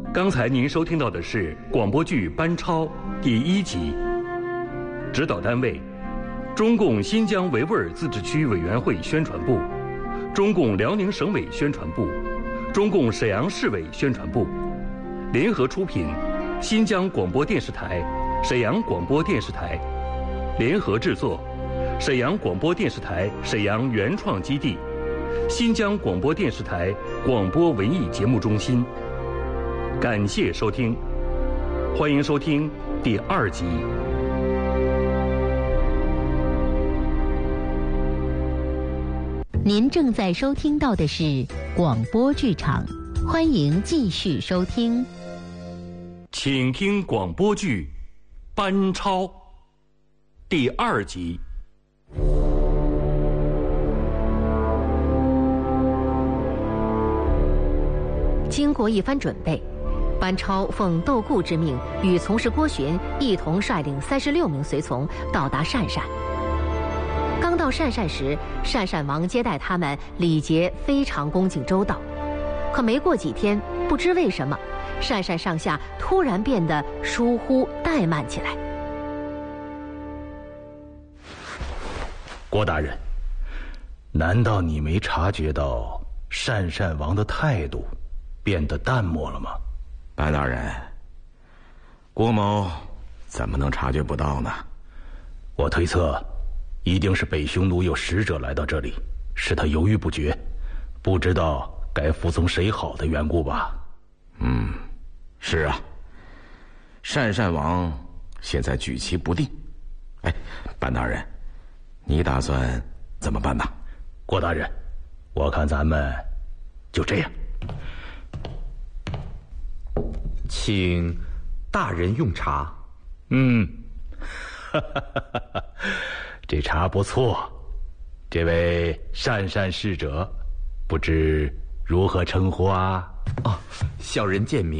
刚才您收听到的是广播剧《班超》第1集，指导单位：中共新疆维吾尔自治区委员会宣传部、中共辽宁省委宣传部、中共沈阳市委宣传部，联合出品，新疆广播电视台、沈阳广播电视台，联合制作，沈阳广播电视台沈阳原创基地，新疆广播电视台广播文艺节目中心。感谢收听，欢迎收听第2集。 您正在收听到的是广播剧场，欢迎继续收听。 请听广播剧《班超》第2集。 经过一番准备，班超奉窦固之命，与从事郭循一同率领36名随从到达鄯善。刚到鄯善时，鄯善王接待他们礼节非常恭敬周到。可没过几天，不知为什么，鄯善上下突然变得疏忽怠慢起来。 郭大人，难道你没察觉到鄯善王的态度变得淡漠了吗？ 班大人，郭某怎么能察觉不到呢？ 我推测，一定是北匈奴有使者来到这里，使他犹豫不决，不知道该服从谁好的缘故吧。 是啊，鄯善王现在举棋不定。班大人，你打算怎么办呢？ 郭大人，我看咱们就这样。 请大人用茶。 这茶不错。这位鄯善使者，不知如何称呼啊？ 小人见名。